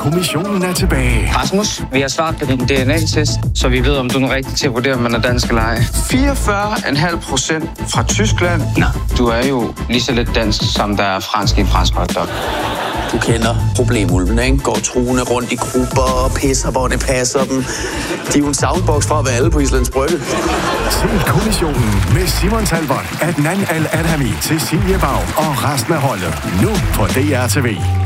kommissionen er tilbage. Rasmus, vi har svaret på din DNA-test, så vi ved, om du er rigtig til at vurdere, om man er dansk eller ej. 44,5% fra Tyskland. Nå, du er jo lige så lidt dansk, som der er fransk i en fransk hotdog. Du kender problemulven, ikke? Går truende rundt i grupper og pisser, hvor det passer dem. De er jo en soundbox fra at være alle på Islands Brygge. Se kommissionen med Simon Talbot, Adnan Al-Adhami, Cecilie Bag og resten af holdet. Nu på DR TV.